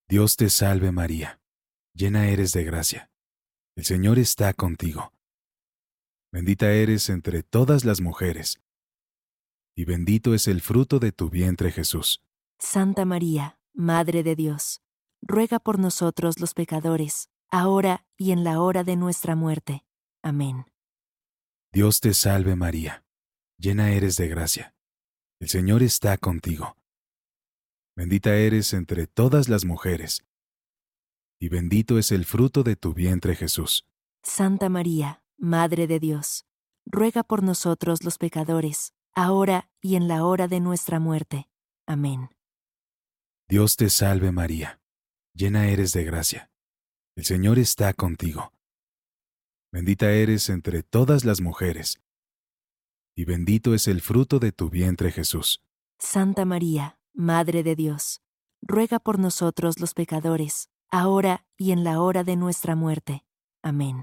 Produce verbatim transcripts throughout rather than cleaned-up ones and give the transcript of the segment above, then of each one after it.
Dios te salve María, llena eres de gracia. El Señor está contigo. Bendita eres entre todas las mujeres, y bendito es el fruto de tu vientre Jesús. Santa María, Madre de Dios, ruega por nosotros los pecadores, ahora y en la hora de nuestra muerte. Amén. Dios te salve María, llena eres de gracia. El Señor está contigo. Bendita eres entre todas las mujeres, y bendito es el fruto de tu vientre Jesús. Santa María, Madre de Dios, ruega por nosotros los pecadores, ahora y en la hora de nuestra muerte. Amén. Dios te salve María, llena eres de gracia. El Señor está contigo. Bendita eres entre todas las mujeres, y bendito es el fruto de tu vientre Jesús. Santa María, Madre de Dios, ruega por nosotros los pecadores, ahora y en la hora de nuestra muerte. Amén.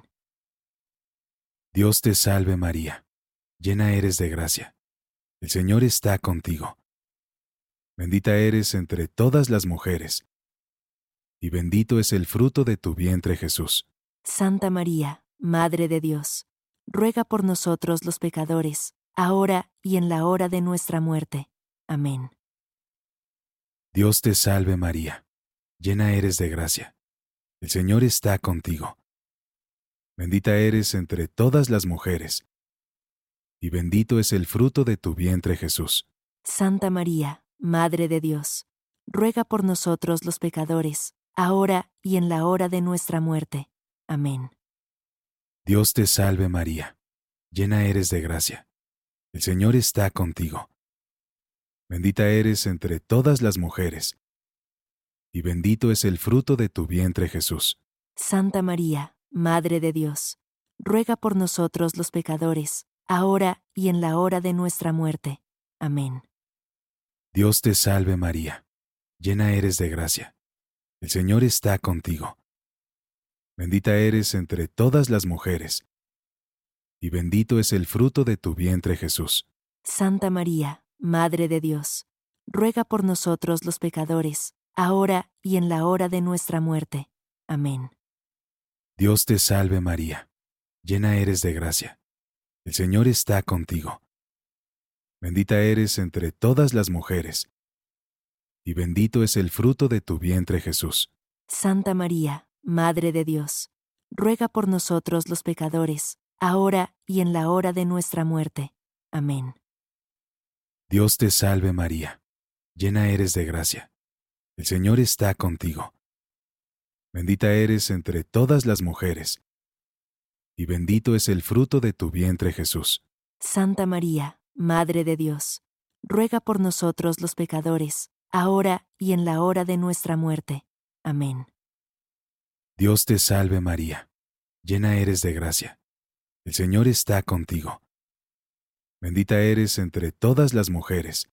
Dios te salve María, llena eres de gracia. El Señor está contigo. Bendita eres entre todas las mujeres, y bendito es el fruto de tu vientre Jesús. Santa María, Madre de Dios, ruega por nosotros los pecadores, ahora y en la hora de nuestra muerte. Amén. Dios te salve María, llena eres de gracia. El Señor está contigo. Bendita eres entre todas las mujeres, y bendito es el fruto de tu vientre Jesús. Santa María, Madre de Dios, ruega por nosotros los pecadores, ahora y en la hora de nuestra muerte. Amén. Dios te salve María, llena eres de gracia. El Señor está contigo. Bendita eres entre todas las mujeres, y bendito es el fruto de tu vientre Jesús. Santa María, Madre de Dios, ruega por nosotros los pecadores, ahora y en la hora de nuestra muerte. Amén. Dios te salve María, llena eres de gracia. El Señor está contigo. Bendita eres entre todas las mujeres, y bendito es el fruto de tu vientre Jesús. Santa María, Madre de Dios, ruega por nosotros los pecadores, ahora y en la hora de nuestra muerte. Amén. Dios te salve María, llena eres de gracia. El Señor está contigo. Bendita eres entre todas las mujeres, y bendito es el fruto de tu vientre Jesús. Santa María, Madre de Dios, ruega por nosotros los pecadores, ahora y en la hora de nuestra muerte. Amén. Dios te salve María, llena eres de gracia. El Señor está contigo. Bendita eres entre todas las mujeres, y bendito es el fruto de tu vientre Jesús. Santa María, Madre de Dios, ruega por nosotros los pecadores, ahora y en la hora de nuestra muerte. Amén. Dios te salve María, llena eres de gracia. El Señor está contigo. Bendita eres entre todas las mujeres,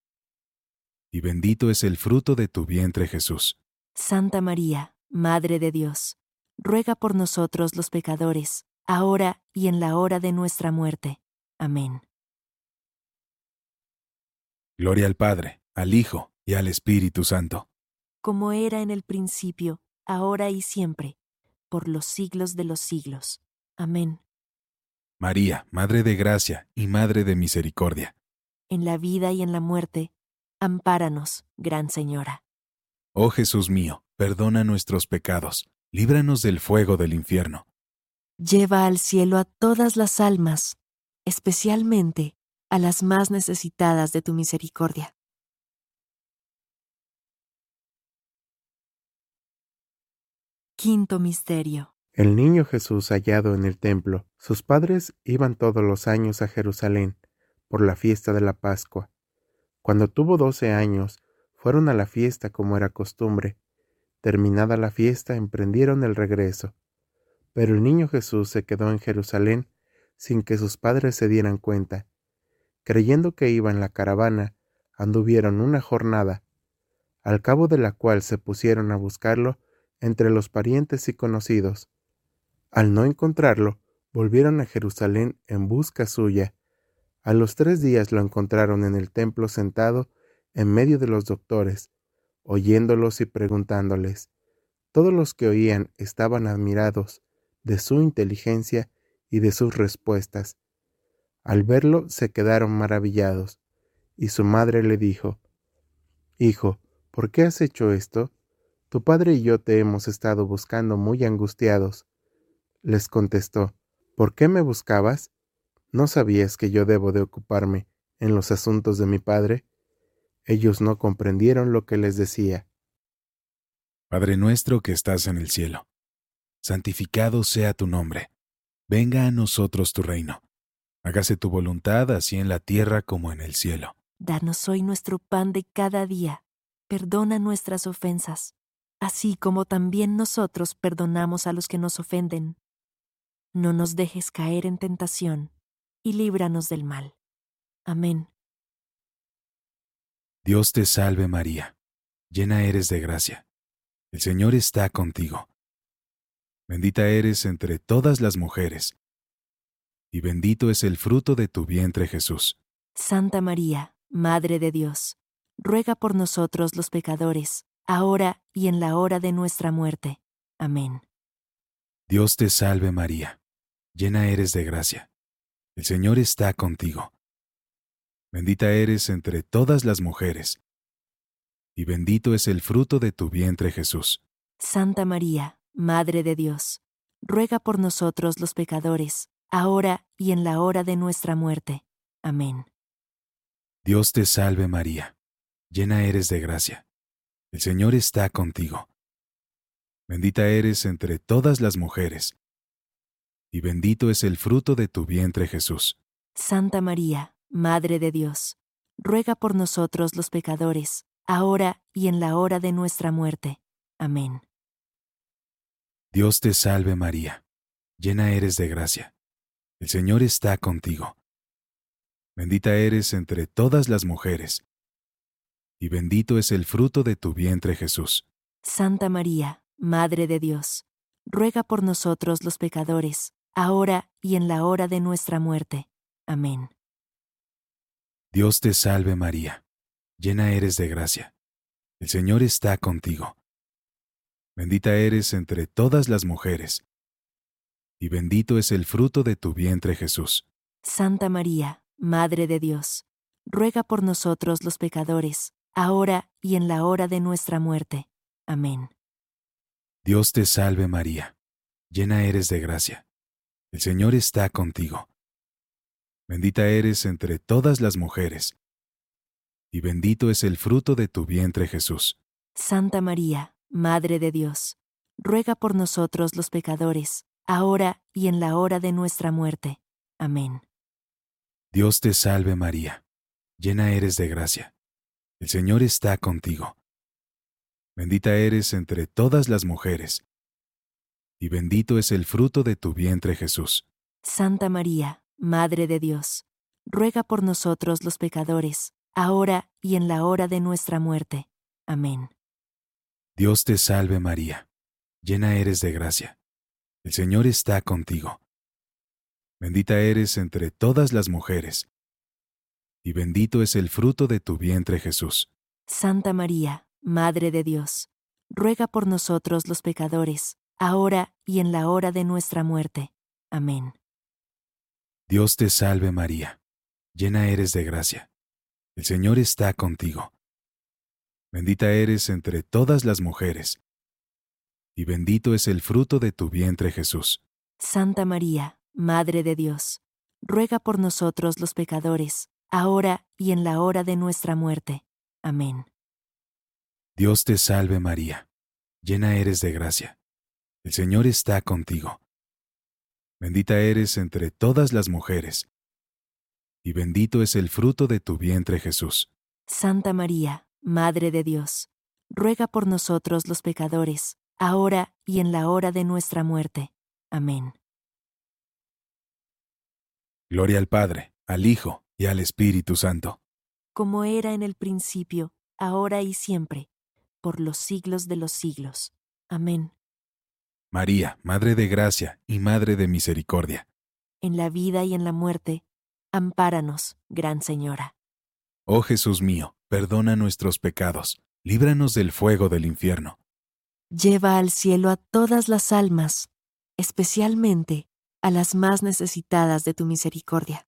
y bendito es el fruto de tu vientre Jesús. Santa María, Madre de Dios, ruega por nosotros los pecadores, ahora y en la hora de nuestra muerte. Amén. Gloria al Padre, al Hijo y al Espíritu Santo. Como era en el principio, ahora y siempre, por los siglos de los siglos. Amén. María, Madre de Gracia y Madre de Misericordia. En la vida y en la muerte, ampáranos, Gran Señora. Oh Jesús mío, perdona nuestros pecados, líbranos del fuego del infierno. Lleva al cielo a todas las almas, especialmente a las más necesitadas de tu misericordia. Quinto Misterio. El niño Jesús hallado en el templo. Sus padres iban todos los años a Jerusalén por la fiesta de la Pascua. Cuando tuvo doce años, fueron a la fiesta como era costumbre. Terminada la fiesta, emprendieron el regreso. Pero el niño Jesús se quedó en Jerusalén sin que sus padres se dieran cuenta. Creyendo que iba en la caravana, anduvieron una jornada, al cabo de la cual se pusieron a buscarlo entre los parientes y conocidos. Al no encontrarlo, volvieron a Jerusalén en busca suya. A los tres días lo encontraron en el templo sentado en medio de los doctores, oyéndolos y preguntándoles: Todos los que oían estaban admirados de su inteligencia y de sus respuestas. Al verlo se quedaron maravillados, y su madre le dijo: Hijo, ¿por qué has hecho esto? Tu padre y yo te hemos estado buscando muy angustiados. Les contestó: ¿Por qué me buscabas? ¿No sabías que yo debo de ocuparme en los asuntos de mi padre? Ellos no comprendieron lo que les decía. Padre nuestro que estás en el cielo, santificado sea tu nombre. Venga a nosotros tu reino. Hágase tu voluntad así en la tierra como en el cielo. Danos hoy nuestro pan de cada día. Perdona nuestras ofensas, así como también nosotros perdonamos a los que nos ofenden. No nos dejes caer en tentación, y líbranos del mal. Amén. Dios te salve María, llena eres de gracia. El Señor está contigo. Bendita eres entre todas las mujeres, y bendito es el fruto de tu vientre Jesús. Santa María, Madre de Dios, ruega por nosotros los pecadores, ahora y en la hora de nuestra muerte. Amén. Dios te salve María, llena eres de gracia. El Señor está contigo. Bendita eres entre todas las mujeres, y bendito es el fruto de tu vientre Jesús. Santa María, Madre de Dios, ruega por nosotros los pecadores, ahora y en la hora de nuestra muerte. Amén. Dios te salve María, llena eres de gracia. El Señor está contigo. Bendita eres entre todas las mujeres, y bendito es el fruto de tu vientre Jesús. Santa María, Madre de Dios, ruega por nosotros los pecadores, ahora y en la hora de nuestra muerte. Amén. Dios te salve María, llena eres de gracia. El Señor está contigo. Bendita eres entre todas las mujeres, y bendito es el fruto de tu vientre Jesús. Santa María, Madre de Dios, ruega por nosotros los pecadores, ahora y en la hora de nuestra muerte. Amén. Dios te salve María, llena eres de gracia. El Señor está contigo. Bendita eres entre todas las mujeres, y bendito es el fruto de tu vientre Jesús. Santa María, Madre de Dios, ruega por nosotros los pecadores, ahora y en la hora de nuestra muerte. Amén. Dios te salve María, llena eres de gracia. El Señor está contigo. Bendita eres entre todas las mujeres, y bendito es el fruto de tu vientre Jesús. Santa María, Madre de Dios, ruega por nosotros los pecadores, ahora y en la hora de nuestra muerte. Amén. Dios te salve María, llena eres de gracia. El Señor está contigo. Bendita eres entre todas las mujeres, y bendito es el fruto de tu vientre Jesús. Santa María, Madre de Dios, ruega por nosotros los pecadores, ahora y en la hora de nuestra muerte. Amén. Dios te salve María, llena eres de gracia. El Señor está contigo. Bendita eres entre todas las mujeres, y bendito es el fruto de tu vientre Jesús. Santa María, Madre de Dios, ruega por nosotros los pecadores, ahora y en la hora de nuestra muerte. Amén. Dios te salve María, llena eres de gracia. El Señor está contigo. Bendita eres entre todas las mujeres, y bendito es el fruto de tu vientre Jesús. Santa María, Madre de Dios, ruega por nosotros los pecadores, ahora y en la hora de nuestra muerte. Amén. Dios te salve María, llena eres de gracia. El Señor está contigo. Bendita eres entre todas las mujeres, y bendito es el fruto de tu vientre Jesús. Santa María, Madre de Dios, ruega por nosotros los pecadores, ahora y en la hora de nuestra muerte. Amén. Gloria al Padre, al Hijo y al Espíritu Santo. Como era en el principio, ahora y siempre, por los siglos de los siglos. Amén. María, Madre de Gracia y Madre de Misericordia. En la vida y en la muerte, ampáranos, Gran Señora. Oh Jesús mío, perdona nuestros pecados, líbranos del fuego del infierno. lleva al cielo a todas las almas, especialmente a las más necesitadas de tu misericordia.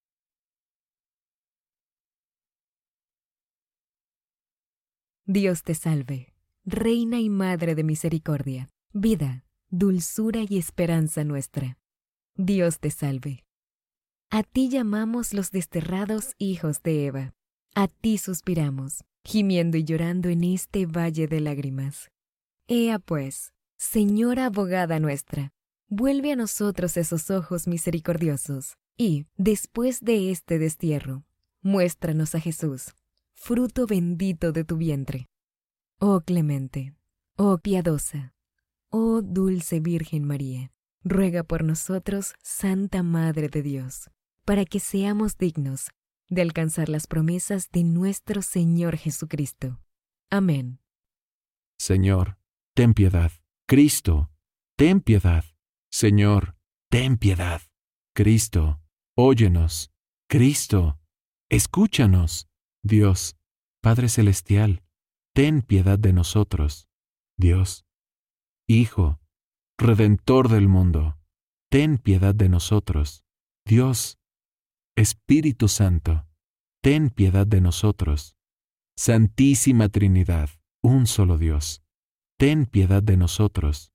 Dios te salve, Reina y Madre de misericordia, vida, dulzura y esperanza nuestra. Dios te salve. A ti llamamos los desterrados hijos de Eva. A ti suspiramos, gimiendo y llorando en este valle de lágrimas. Ea pues, Señora abogada nuestra, vuelve a nosotros esos ojos misericordiosos, y, después de este destierro, muéstranos a Jesús, fruto bendito de tu vientre. Oh clemente, oh piadosa, oh dulce Virgen María, ruega por nosotros, Santa Madre de Dios, para que seamos dignos de alcanzar las promesas de nuestro Señor Jesucristo. Amén. Señor, ten piedad. Cristo, ten piedad. Señor, ten piedad. Cristo, óyenos. Cristo, escúchanos. Dios, Padre Celestial, ten piedad de nosotros. Dios, Hijo, Redentor del mundo, ten piedad de nosotros. Dios, Espíritu Santo, ten piedad de nosotros. Santísima Trinidad, un solo Dios, ten piedad de nosotros.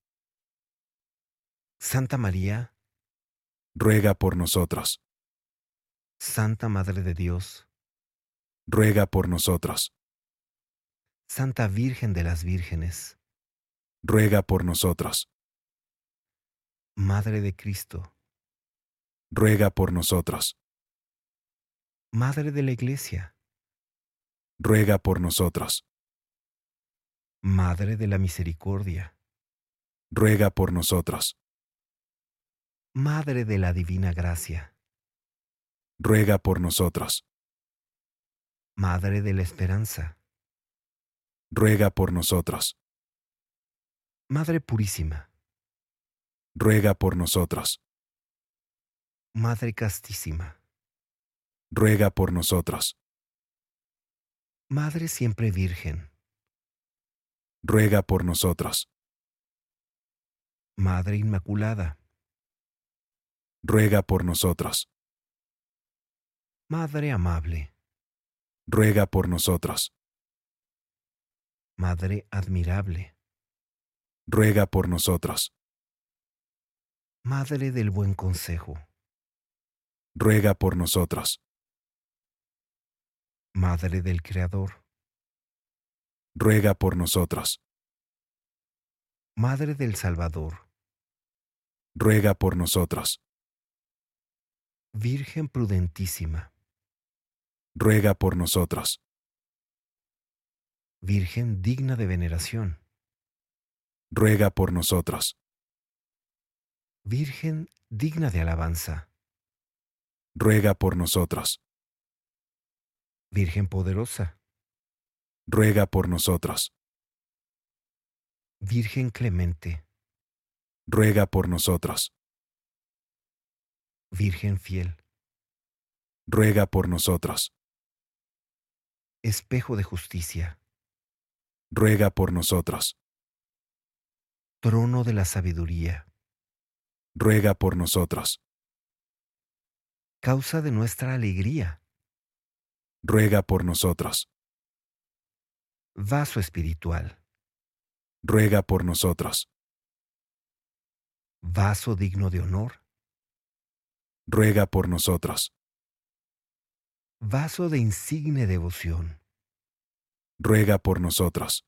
Santa María, ruega por nosotros. Santa Madre de Dios, Ruega por nosotros. Santa Virgen de las Vírgenes, Ruega por nosotros. Madre de Cristo, Ruega por nosotros. Madre de la Iglesia, Ruega por nosotros. Madre de la Misericordia, Ruega por nosotros. Madre de la Divina Gracia, Ruega por nosotros. Madre de la Esperanza, Ruega por nosotros. Madre Purísima, Ruega por nosotros. Madre Castísima, Ruega por nosotros. Madre Siempre Virgen, Ruega por nosotros. Madre Inmaculada, Ruega por nosotros. Madre Amable, Ruega por nosotros. Madre Admirable, Ruega por nosotros. Madre del Buen Consejo, Ruega por nosotros. Madre del Creador, Ruega por nosotros. Madre del Salvador, Ruega por nosotros. Virgen Prudentísima, Ruega por nosotros. Virgen digna de veneración, Ruega por nosotros. Virgen digna de alabanza, Ruega por nosotros. Virgen poderosa, Ruega por nosotros. Virgen clemente, Ruega por nosotros. Virgen fiel, Ruega por nosotros. espejo de justicia, Ruega por nosotros. trono de la sabiduría, Ruega por nosotros. causa de nuestra alegría, Ruega por nosotros. vaso espiritual, Ruega por nosotros. vaso digno de honor, Ruega por nosotros. vaso de insigne devoción, Ruega por nosotros.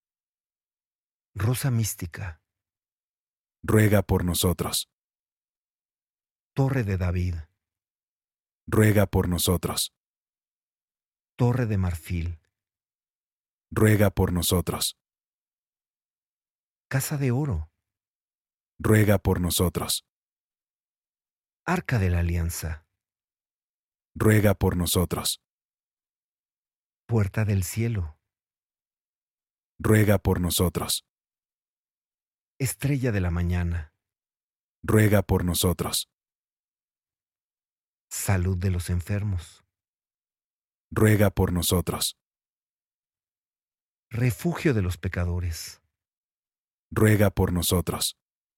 rosa mística, Ruega por nosotros. torre de David, Ruega por nosotros. torre de marfil, Ruega por nosotros. casa de oro, Ruega por nosotros. arca de la alianza, Ruega por nosotros. puerta del cielo, Ruega por nosotros. estrella de la mañana, Ruega por nosotros. salud de los enfermos, Ruega por nosotros. refugio de los pecadores, ruega por nosotros.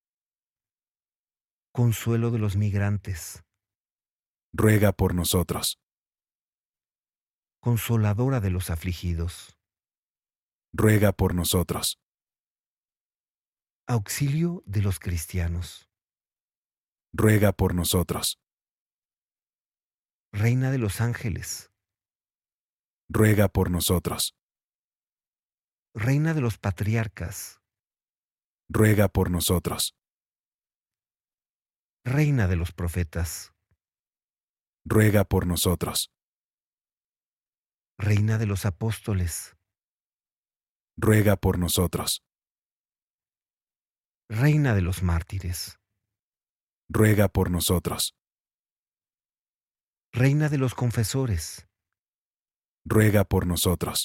Consuelo de los migrantes, Ruega por nosotros. consoladora de los afligidos, Ruega por nosotros. auxilio de los cristianos, Ruega por nosotros. Reina de los ángeles, Ruega por nosotros. Reina de los patriarcas, Ruega por nosotros. Reina de los profetas, Ruega por nosotros. Reina de los apóstoles, Ruega por nosotros. Reina de los mártires, Ruega por nosotros. Reina de los confesores, Ruega por nosotros.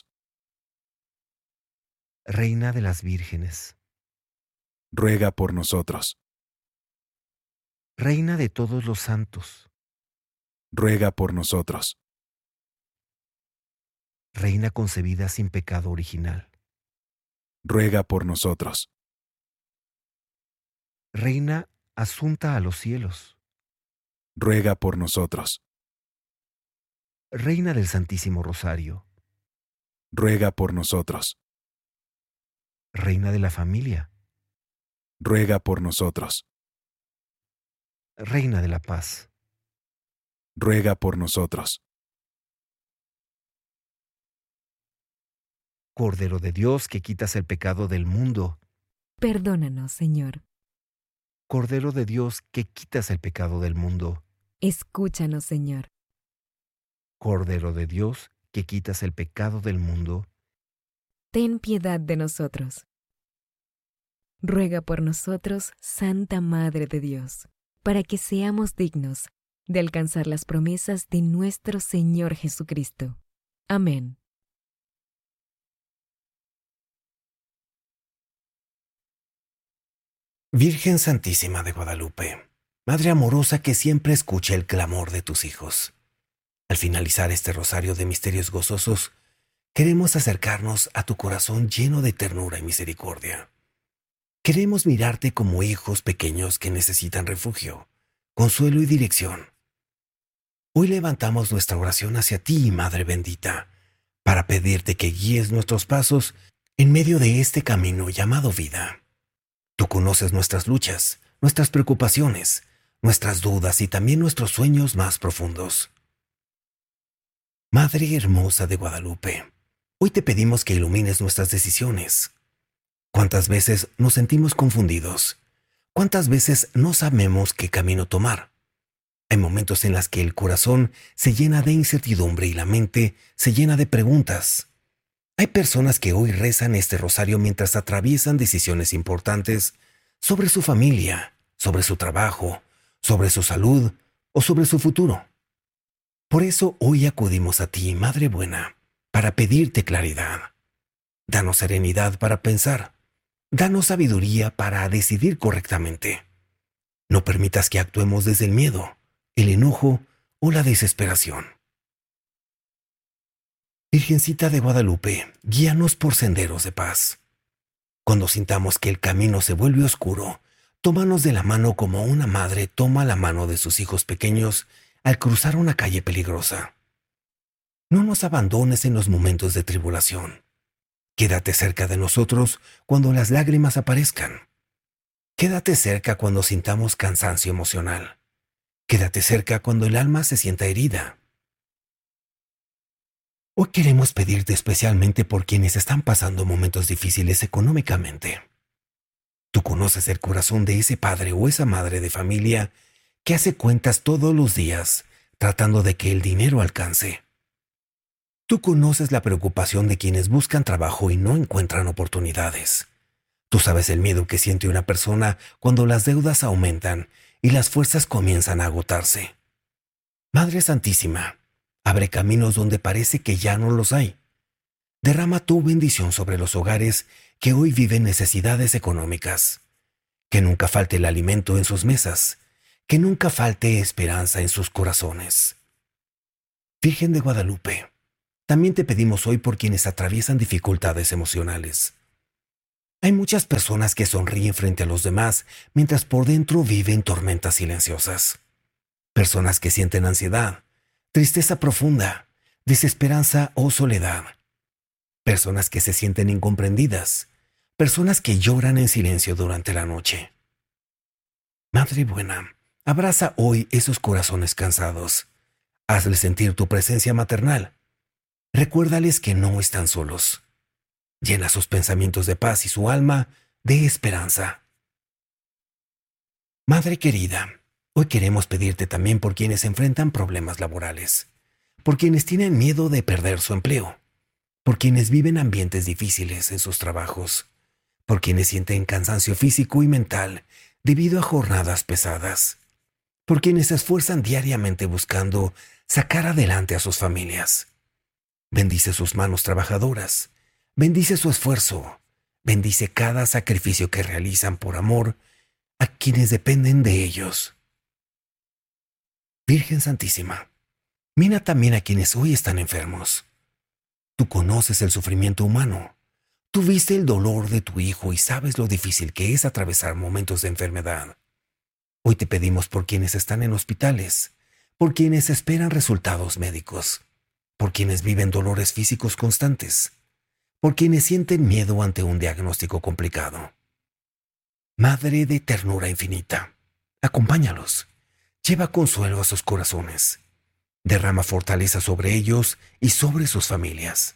Reina de las vírgenes, Ruega por nosotros. Reina de todos los santos, Ruega por nosotros. Reina concebida sin pecado original, Ruega por nosotros. Reina asunta a los cielos, Ruega por nosotros. Reina del Santísimo Rosario, Ruega por nosotros. Reina de la familia, Ruega por nosotros. Reina de la paz, Ruega por nosotros. Cordero de Dios que quitas el pecado del mundo, Perdónanos, Señor. Cordero de Dios que quitas el pecado del mundo, Escúchanos, Señor. Cordero de Dios que quitas el pecado del mundo, Ten piedad de nosotros. Ruega por nosotros, Santa Madre de Dios, para que seamos dignos de alcanzar las promesas de nuestro Señor Jesucristo. Amén. Virgen Santísima de Guadalupe, Madre amorosa que siempre escucha el clamor de tus hijos. Al finalizar este rosario de misterios gozosos, queremos acercarnos a tu corazón lleno de ternura y misericordia. Queremos mirarte como hijos pequeños que necesitan refugio, consuelo y dirección. Hoy levantamos nuestra oración hacia ti, Madre bendita, para pedirte que guíes nuestros pasos en medio de este camino llamado vida. Tú conoces nuestras luchas, nuestras preocupaciones, nuestras dudas y también nuestros sueños más profundos. Madre hermosa de Guadalupe, hoy te pedimos que ilumines nuestras decisiones. ¿Cuántas veces nos sentimos confundidos? ¿Cuántas veces no sabemos qué camino tomar? Hay momentos en los que el corazón se llena de incertidumbre y la mente se llena de preguntas. Hay personas que hoy rezan este rosario mientras atraviesan decisiones importantes sobre su familia, sobre su trabajo, sobre su salud o sobre su futuro. Por eso hoy acudimos a ti, Madre buena, para pedirte claridad. Danos serenidad para pensar. Danos sabiduría para decidir correctamente. No permitas que actuemos desde el miedo, el enojo o la desesperación. Virgencita de Guadalupe, guíanos por senderos de paz. Cuando sintamos que el camino se vuelve oscuro, tómanos de la mano como una madre toma la mano de sus hijos pequeños al cruzar una calle peligrosa. No nos abandones en los momentos de tribulación. Quédate cerca de nosotros cuando las lágrimas aparezcan. Quédate cerca cuando sintamos cansancio emocional. Quédate cerca cuando el alma se sienta herida. Hoy queremos pedirte especialmente por quienes están pasando momentos difíciles económicamente. Tú conoces el corazón de ese padre o esa madre de familia que hace cuentas todos los días tratando de que el dinero alcance. Tú conoces la preocupación de quienes buscan trabajo y no encuentran oportunidades. Tú sabes el miedo que siente una persona cuando las deudas aumentan y las fuerzas comienzan a agotarse. Madre Santísima, abre caminos donde parece que ya no los hay. Derrama tu bendición sobre los hogares que hoy viven necesidades económicas. Que nunca falte el alimento en sus mesas. Que nunca falte esperanza en sus corazones. Virgen de Guadalupe, también te pedimos hoy por quienes atraviesan dificultades emocionales. Hay muchas personas que sonríen frente a los demás mientras por dentro viven tormentas silenciosas. Personas que sienten ansiedad, tristeza profunda, desesperanza o soledad. Personas que se sienten incomprendidas. Personas que lloran en silencio durante la noche. Madre buena, abraza hoy esos corazones cansados. Hazles sentir tu presencia maternal. Recuérdales que no están solos. Llena sus pensamientos de paz y su alma de esperanza. Madre querida, hoy queremos pedirte también por quienes enfrentan problemas laborales, por quienes tienen miedo de perder su empleo, por quienes viven ambientes difíciles en sus trabajos, por quienes sienten cansancio físico y mental debido a jornadas pesadas, por quienes se esfuerzan diariamente buscando sacar adelante a sus familias. Bendice sus manos trabajadoras, bendice su esfuerzo, bendice cada sacrificio que realizan por amor a quienes dependen de ellos. Virgen Santísima, mira también a quienes hoy están enfermos. Tú conoces el sufrimiento humano. Tú viste el dolor de tu hijo y sabes lo difícil que es atravesar momentos de enfermedad. Hoy te pedimos por quienes están en hospitales, por quienes esperan resultados médicos, por quienes viven dolores físicos constantes, por quienes sienten miedo ante un diagnóstico complicado. Madre de ternura infinita, acompáñalos, lleva consuelo a sus corazones, derrama fortaleza sobre ellos y sobre sus familias.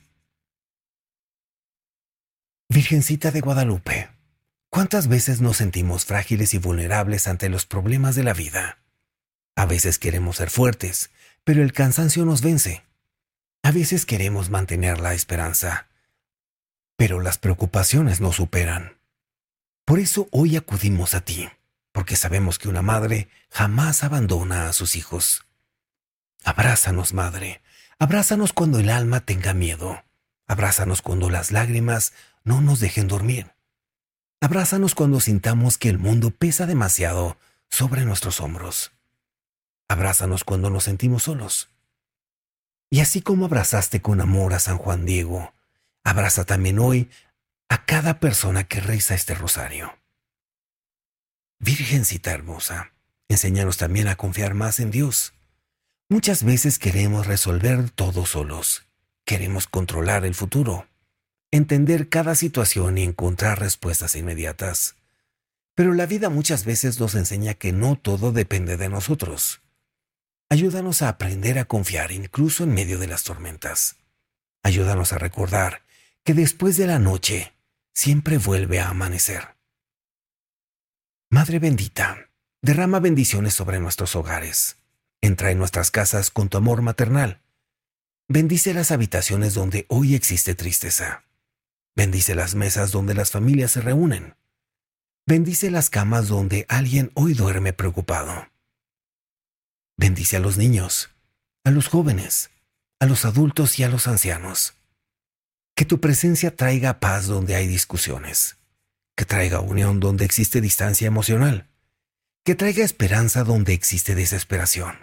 Virgencita de Guadalupe, ¿cuántas veces nos sentimos frágiles y vulnerables ante los problemas de la vida? A veces queremos ser fuertes, pero el cansancio nos vence. A veces queremos mantener la esperanza, pero las preocupaciones nos superan. Por eso hoy acudimos a ti, porque sabemos que una madre jamás abandona a sus hijos. Abrázanos, Madre, abrázanos cuando el alma tenga miedo. Abrázanos cuando las lágrimas no nos dejen dormir. Abrázanos cuando sintamos que el mundo pesa demasiado sobre nuestros hombros. Abrázanos cuando nos sentimos solos. Y así como abrazaste con amor a San Juan Diego, abraza también hoy a cada persona que reza este rosario. Virgencita hermosa, enséñanos también a confiar más en Dios. Muchas veces queremos resolver todo solos. Queremos controlar el futuro, entender cada situación y encontrar respuestas inmediatas. Pero la vida muchas veces nos enseña que no todo depende de nosotros. Ayúdanos a aprender a confiar incluso en medio de las tormentas. Ayúdanos a recordar que después de la noche siempre vuelve a amanecer. Madre bendita, derrama bendiciones sobre nuestros hogares. Entra en nuestras casas con tu amor maternal. Bendice las habitaciones donde hoy existe tristeza. Bendice las mesas donde las familias se reúnen. Bendice las camas donde alguien hoy duerme preocupado. Bendice a los niños, a los jóvenes, a los adultos y a los ancianos. Que tu presencia traiga paz donde hay discusiones. Que traiga unión donde existe distancia emocional. Que traiga esperanza donde existe desesperación.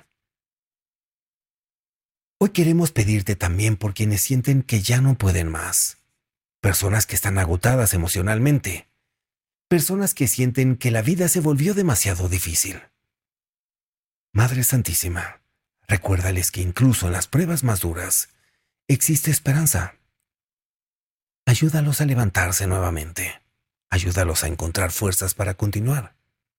Hoy queremos pedirte también por quienes sienten que ya no pueden más. Personas que están agotadas emocionalmente. Personas que sienten que la vida se volvió demasiado difícil. Madre Santísima, recuérdales que incluso en las pruebas más duras existe esperanza. Ayúdalos a levantarse nuevamente. Ayúdalos a encontrar fuerzas para continuar.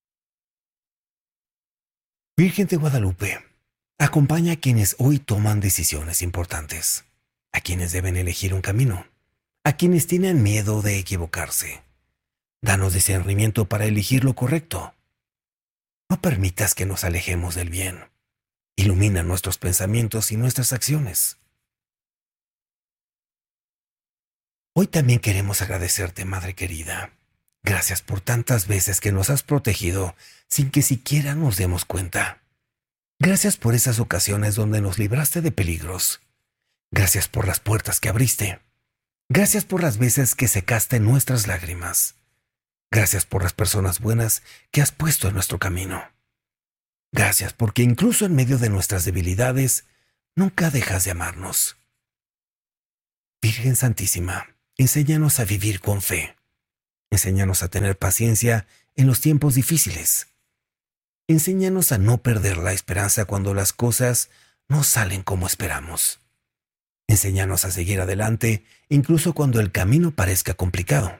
Virgen de Guadalupe, acompaña a quienes hoy toman decisiones importantes, a quienes deben elegir un camino, a quienes tienen miedo de equivocarse. Danos discernimiento para elegir lo correcto. No permitas que nos alejemos del bien. Ilumina nuestros pensamientos y nuestras acciones. Hoy también queremos agradecerte, Madre querida. Gracias por tantas veces que nos has protegido sin que siquiera nos demos cuenta. Gracias por esas ocasiones donde nos libraste de peligros. Gracias por las puertas que abriste. Gracias por las veces que secaste nuestras lágrimas. Gracias por las personas buenas que has puesto en nuestro camino. Gracias porque incluso en medio de nuestras debilidades, nunca dejas de amarnos. Virgen Santísima, enséñanos a vivir con fe. Enséñanos a tener paciencia en los tiempos difíciles. Enséñanos a no perder la esperanza cuando las cosas no salen como esperamos. Enséñanos a seguir adelante incluso cuando el camino parezca complicado.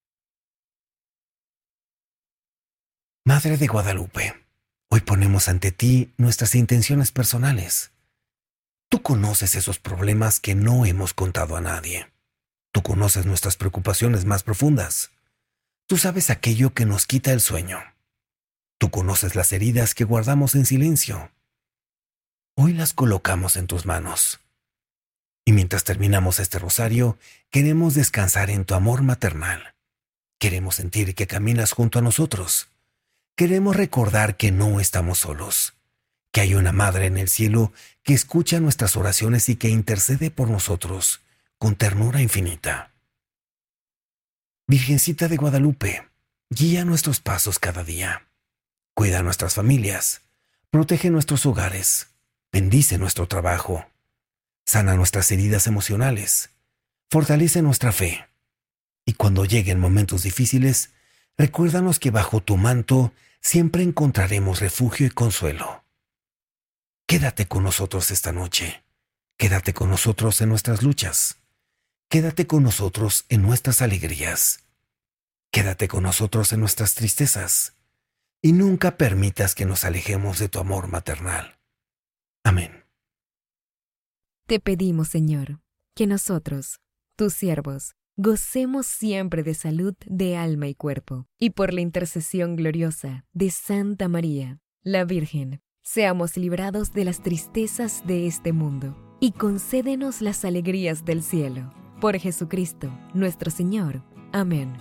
Madre de Guadalupe, hoy ponemos ante ti nuestras intenciones personales. Tú conoces esos problemas que no hemos contado a nadie. Tú conoces nuestras preocupaciones más profundas. Tú sabes aquello que nos quita el sueño. Tú conoces las heridas que guardamos en silencio. Hoy las colocamos en tus manos. Y mientras terminamos este rosario, queremos descansar en tu amor maternal. Queremos sentir que caminas junto a nosotros. Queremos recordar que no estamos solos, que hay una Madre en el cielo que escucha nuestras oraciones y que intercede por nosotros con ternura infinita. Virgencita de Guadalupe, guía nuestros pasos cada día. Cuida nuestras familias, protege nuestros hogares, bendice nuestro trabajo, sana nuestras heridas emocionales, fortalece nuestra fe. Y cuando lleguen momentos difíciles, recuérdanos que bajo tu manto siempre encontraremos refugio y consuelo. Quédate con nosotros esta noche. Quédate con nosotros en nuestras luchas. Quédate con nosotros en nuestras alegrías. Quédate con nosotros en nuestras tristezas. Y nunca permitas que nos alejemos de tu amor maternal. Amén. Te pedimos, Señor, que nosotros, tus siervos, gocemos siempre de salud de alma y cuerpo, y por la intercesión gloriosa de Santa María, la Virgen, seamos librados de las tristezas de este mundo, y concédenos las alegrías del cielo. Por Jesucristo, nuestro Señor. Amén.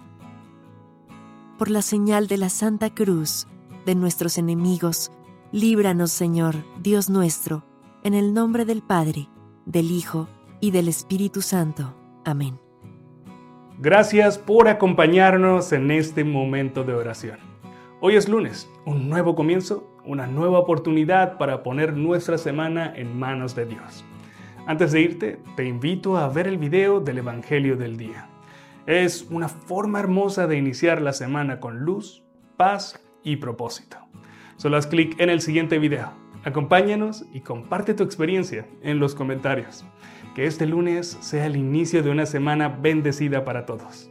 Por la señal de la Santa Cruz, de nuestros enemigos, líbranos, Señor, Dios nuestro, en el nombre del Padre, del Hijo y del Espíritu Santo. Amén. Gracias por acompañarnos en este momento de oración. Hoy es lunes, un nuevo comienzo, una nueva oportunidad para poner nuestra semana en manos de Dios. Antes de irte, te invito a ver el video del Evangelio del Día. Es una forma hermosa de iniciar la semana con luz, paz y propósito. Solo haz clic en el siguiente video. Acompáñanos y comparte tu experiencia en los comentarios. Que este lunes sea el inicio de una semana bendecida para todos.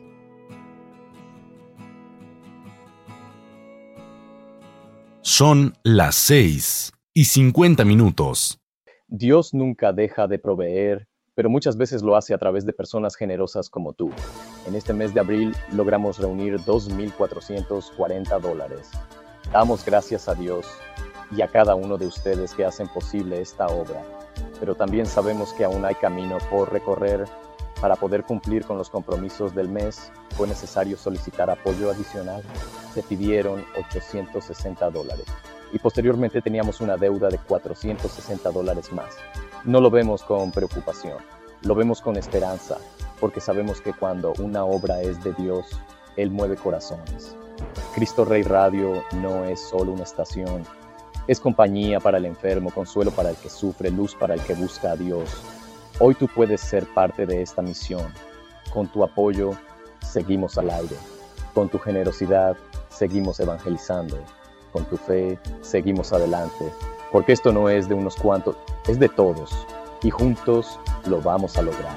Son las seis y cincuenta minutos. Dios nunca deja de proveer, pero muchas veces lo hace a través de personas generosas como tú. En este mes de abril logramos reunir dos mil cuatrocientos cuarenta dólares. Damos gracias a Dios y a cada uno de ustedes que hacen posible esta obra. Pero también sabemos que aún hay camino por recorrer. Para poder cumplir con los compromisos del mes, fue necesario solicitar apoyo adicional. Se pidieron ochocientos sesenta dólares y posteriormente teníamos una deuda de cuatrocientos sesenta dólares más. No lo vemos con preocupación, lo vemos con esperanza, porque sabemos que cuando una obra es de Dios, Él mueve corazones. Cristo Rey Radio no es solo una estación, es compañía para el enfermo, consuelo para el que sufre, luz para el que busca a Dios. Hoy tú puedes ser parte de esta misión. Con tu apoyo, seguimos al aire. Con tu generosidad, seguimos evangelizando. Con tu fe, seguimos adelante. Porque esto no es de unos cuantos, es de todos. Y juntos lo vamos a lograr.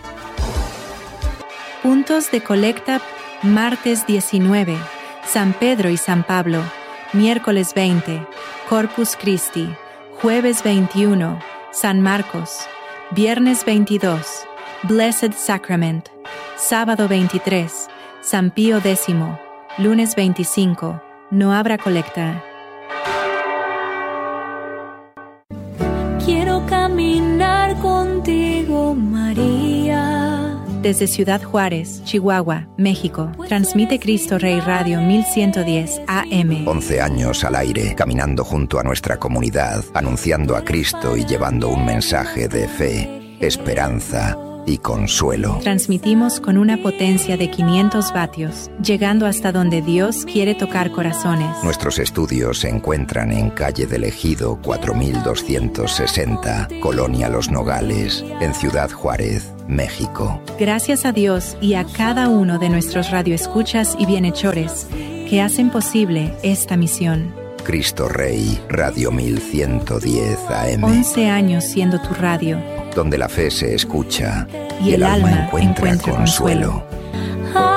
Puntos de colecta, martes diecinueve, San Pedro y San Pablo, miércoles veinte, Corpus Christi, jueves veintiuno, San Marcos, viernes veintidós, Blessed Sacrament, sábado veintitrés, San Pío X, lunes veinticinco, no habrá colecta. Quiero caminar contigo, María. Desde Ciudad Juárez, Chihuahua, México, transmite Cristo Rey Radio mil ciento diez A M. once años al aire, caminando junto a nuestra comunidad, anunciando a Cristo y llevando un mensaje de fe, esperanza y consuelo. Transmitimos con una potencia de quinientos vatios, llegando hasta donde Dios quiere tocar corazones. Nuestros estudios se encuentran en calle del Ejido cuatro mil doscientos sesenta, Colonia Los Nogales, en Ciudad Juárez, México. Gracias a Dios y a cada uno de nuestros radioescuchas y bienhechores que hacen posible esta misión. Cristo Rey, Radio mil ciento diez A M. Once años siendo tu radio. Donde la fe se escucha y, y el, el alma encuentra, encuentra consuelo. consuelo.